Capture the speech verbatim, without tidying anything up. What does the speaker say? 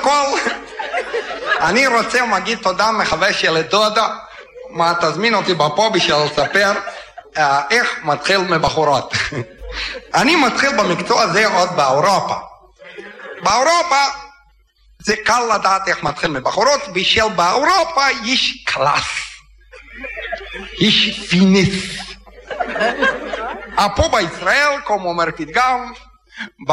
כל, אני רוצה להגיד תודה מחווה של דודה, מה תזמין אותי בפה בשביל לספר איך מתחיל מבחורות. אני מתחיל במקצוע הזה עוד באירופה. באירופה זה קל לדעת איך מתחיל מבחורות, בשביל באירופה יש קלאס, יש פיניס. פה בישראל, כמו אומר פתגם,